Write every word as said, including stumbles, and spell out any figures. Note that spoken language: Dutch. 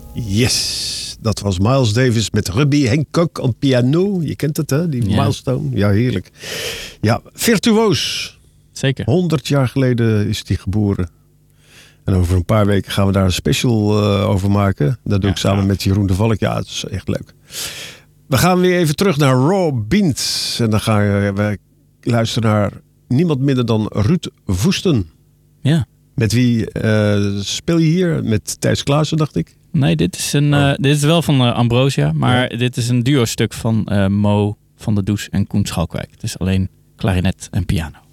Yes, dat was Miles Davis met Herbie Hancock op piano. Je kent het, hè? Die ja. Milestone. Ja, heerlijk. Ja, virtuoos. Zeker. honderd jaar geleden is hij geboren. En over een paar weken gaan we daar een special uh, over maken. Dat doe ja, ik samen ja. met Jeroen de Valk. Ja, het is echt leuk. We gaan weer even terug naar Raw Beans. En dan gaan we luisteren naar niemand minder dan Ruud Woesten. Ja. Met wie uh, speel je hier? Met Thijs Klaassen, dacht ik? Nee, dit is, een, uh, dit is wel van uh, Ambrosia. Maar ja. dit is een duo-stuk van uh, Mo van der Does en Koen Schalkwijk. Het is alleen klarinet en piano.